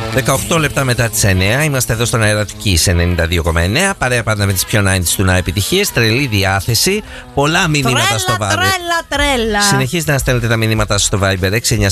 18 λεπτά μετά τις 9 είμαστε εδώ στον αέρα του Kiss 92,9. Παρέα πάντα με τις πιο 90s του να επιτυχίες. Τρελή διάθεση. Πολλά μηνύματα στο Viber. Τρέλα. Συνεχίζετε να στέλνετε τα μηνύματα σας στο Viber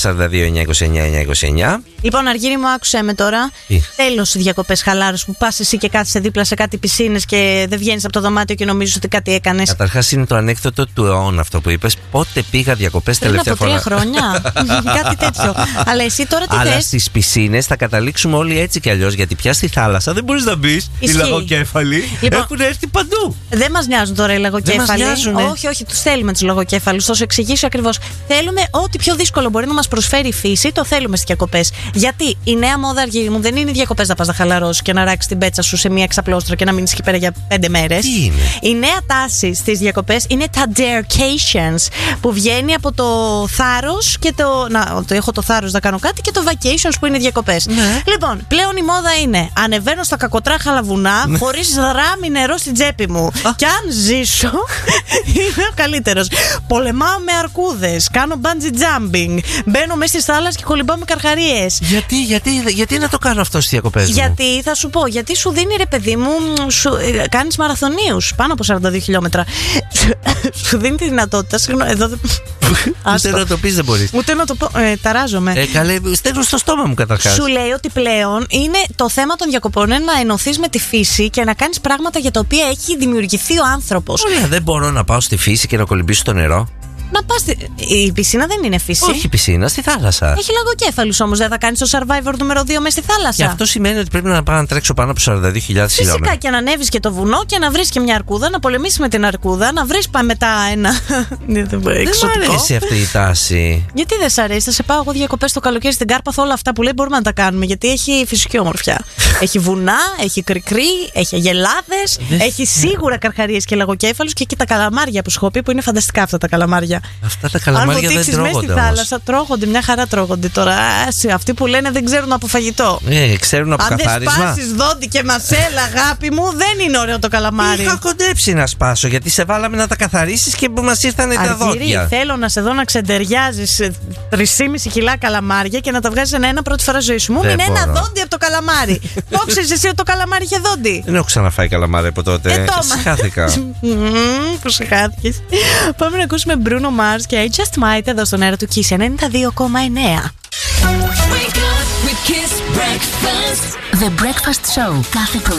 6942-929-929. Λοιπόν, Αργύρι μου, άκουσε με τώρα. Τέλος οι διακοπές χαλάρωσης που πας εσύ και κάθεσαι δίπλα σε κάτι πισίνες και δεν βγαίνεις από το δωμάτιο και νομίζεις ότι κάτι έκανες. Καταρχάς είναι το ανέκδοτο του αιώνα αυτό που είπες. Πότε πήγα διακοπές τελευταία φορά? Πριν από 3 χρόνια. Κάτι τέτοιο. Αλλά εσύ τώρα τι θες? Αλλά στις πισίνες θα καταλήξουμε όλοι έτσι κι αλλιώς. Γιατί πια στη θάλασσα δεν μπορείς να μπεις. Οι λαγοκέφαλοι έχουν έρθει παντού. Δεν μας νοιάζουν τώρα οι λαγοκέφαλοι. Όχι, τους θέλουμε τους λαγοκέφαλους. Θα σου εξηγήσω ακριβώς. Θέλουμε ό,τι πιο δύσκολο μπορεί να μας προσφέρει η φύση, το θέλουμε στις διακοπές. Γιατί η νέα μόδα, Αργύρι μου, δεν είναι διακοπές να πας να χαλαρώσεις και να ράξεις την πέτσα σου σε μία εξαπλώστρα και να μείνεις εκεί πέρα για 5 μέρες. Τι είναι? Η νέα τάση στις διακοπές είναι τα darecations, που βγαίνει από το θάρρος και έχω το θάρρος να κάνω κάτι, και το vacations που είναι διακοπές. Ναι. Λοιπόν, πλέον η μόδα είναι ανεβαίνω στα κακοτράχαλα βουνά χωρίς δράμι νερό στην τσέπη μου. Και αν ζήσω, είμαι ο καλύτερος. Πολεμάω με αρκούδες, κάνω bungee jumping, μπαίνω μέσα στη θάλασσα και κολυμπάω με καρχαρίες. Γιατί να το κάνω αυτό στις διακοπές μου? Γιατί θα σου πω, γιατί σου δίνει, ρε παιδί μου, κάνεις μαραθωνίους πάνω από 42 χιλιόμετρα. Σου δίνει τη δυνατότητα. Συγγνώμη, εδώ δεν. Ούτε να το πεις δεν μπορείς. Ούτε να το πω. Ταράζομαι. Καλέ, στέλνω στο στόμα μου καταρχάς. Σου λέει ότι πλέον είναι το θέμα των διακοπών είναι να ενωθείς με τη φύση και να κάνεις πράγματα για τα οποία έχει δημιουργηθεί ο άνθρωπος. Ωραία, δεν μπορώ να πάω στη φύση και να κολυμπήσω στο νερό. Να πας. Η πισίνα δεν είναι φύση. Όχι πισίνα, στη θάλασσα. Έχει λαγοκέφαλους όμως. Δεν θα κάνεις το Survivor νούμερο 2 μες στη θάλασσα. Και αυτό σημαίνει ότι πρέπει να πάω να τρέξω πάνω από 42.000 Φυσικά, χιλιόμετρα. και να ανέβεις και το βουνό και να βρεις και μια αρκούδα, να πολεμήσεις με την αρκούδα, να βρεις μετά ένα. Δεν μου αρέσει αυτή η τάση. Γιατί δεν σ' αρέσει? Θα σε πάω εγώ διακοπές το καλοκαίρι στην Κάρπαθο. Όλα αυτά που λέει μπορούμε να τα κάνουμε. Γιατί έχει φυσική ομορφιά. Έχει βουνά, έχει κρικρί, έχει αγελάδες, έχει σίγουρα καρχαρίες και λαγοκέφαλους, και εκεί τα καλαμάρια που σου πει, που είναι φανταστικά αυτά τα καλαμάρια. Αυτά τα καλαμάρια δεν τρώγονται. Μέσα στη θάλασσα τρώγονται, μια χαρά τρώγονται τώρα. Αυτοί που λένε δεν ξέρουν από φαγητό. Ξέρουν από καθάρισμα. Αν δεν σπάσεις δόντι και μασέλα, αγάπη μου, δεν είναι ωραίο το καλαμάρι. Είχα κοντέψει να σπάσω, γιατί σε βάλαμε να τα καθαρίσεις και μας ήρθανε τα δόντια. Θέλω να σε δω να ξεντεριάζεις 3,5 κιλά καλαμάρια και να τα βγάζεις ένα πρώτη φορά ζωή σου. Μου είναι ένα δόντι από το καλαμάρι. Το ξέρεις εσύ ότι το καλαμάρι είχε δόντι? Δεν έχω ξαναφάει καλαμάρι από τότε. Συχάθηκα. Που συχάθηκες. Πάμε να ακούσουμε Bruno Mars και I Just Might εδώ στον αέρα του Kiss 92,9. The Breakfast Show. Κάθε πρωί